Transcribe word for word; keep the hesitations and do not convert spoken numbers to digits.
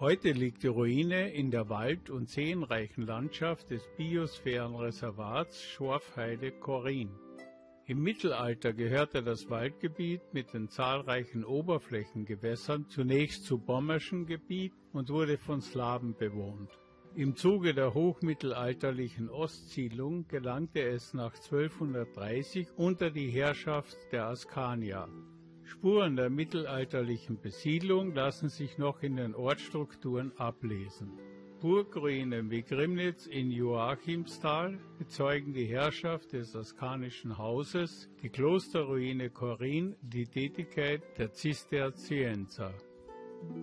Heute liegt die Ruine in der wald- und seenreichen Landschaft des Biosphärenreservats Schorfheide-Chorin. Im Mittelalter gehörte das Waldgebiet mit den zahlreichen Oberflächengewässern zunächst zu Pommerschen Gebiet und wurde von Slawen bewohnt. Im Zuge der hochmittelalterlichen Ostsiedlung gelangte es nach zwölfhundertdreißig unter die Herrschaft der Askanier. Spuren der mittelalterlichen Besiedlung lassen sich noch in den Ortsstrukturen ablesen. Burgruinen wie Grimnitz in Joachimsthal bezeugen die Herrschaft des askanischen Hauses, die Klosterruine Chorin die Tätigkeit der Zisterzienser.